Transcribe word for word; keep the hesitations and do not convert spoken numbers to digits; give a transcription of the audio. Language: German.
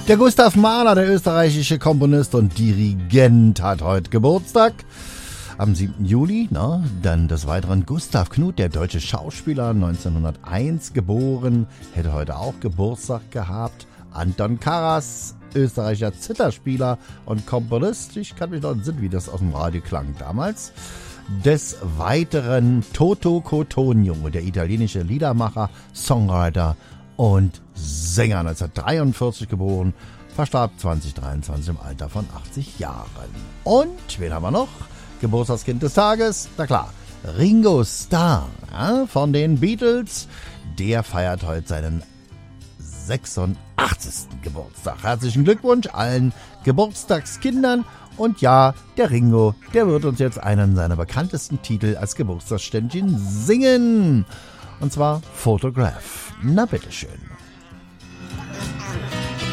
Der Gustav Mahler, der österreichische Komponist und Dirigent, hat heute Geburtstag. Am siebten Juli, na, dann des Weiteren Gustav Knuth, der deutsche Schauspieler, neunzehnhunderteins geboren, hätte heute auch Geburtstag gehabt. Anton Karas, österreichischer Zitherspieler und Komponist. Ich kann mich noch entsinnen, wie das aus dem Radio klang damals. Des Weiteren Toto Cotugno, der italienische Liedermacher, Songwriter und Sänger, neunzehnhundertdreiundvierzig geboren, verstarb zweitausenddreiundzwanzig im Alter von achtzig Jahren. Und, wen haben wir noch? Geburtstagskind des Tages, na klar, Ringo Starr, ja, von den Beatles. Der feiert heute seinen sechsundachtzigsten Geburtstag. Herzlichen Glückwunsch allen Geburtstagskindern. Und ja, der Ringo, der wird uns jetzt einen seiner bekanntesten Titel als Geburtstagsständchen singen. Und zwar Photograph. Na bitteschön.